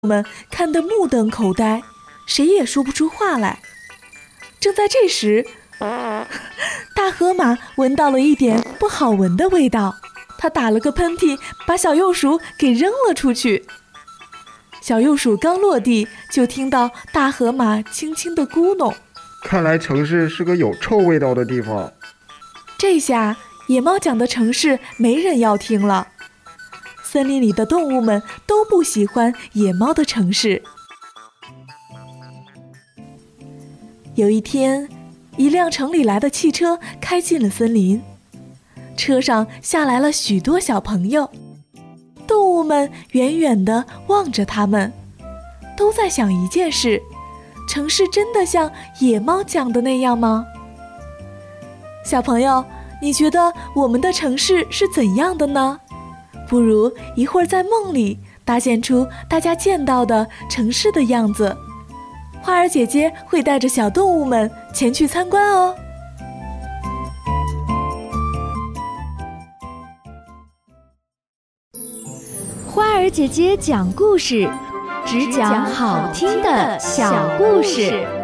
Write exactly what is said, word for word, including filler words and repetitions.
们看得目瞪口呆，谁也说不出话来。正在这时，大河马闻到了一点不好闻的味道，他打了个喷嚏，把小幼鼠给扔了出去。小幼鼠刚落地，就听到大河马轻轻地咕哝： 看来城市是个有臭味道的地方。 这下野猫讲的城市没人要听了，森林里的动物们都不喜欢野猫的城市。有一天，一辆城里来的汽车开进了森林，车上下来了许多小朋友，动物们远远地望着他们，都在想一件事：城市真的像野猫讲的那样吗？小朋友，你觉得我们的城市是怎样的呢？不如一会儿在梦里搭建出大家见到的城市的样子，花儿姐姐会带着小动物们前去参观哦。 花儿姐姐讲故事，只讲好听的小故事。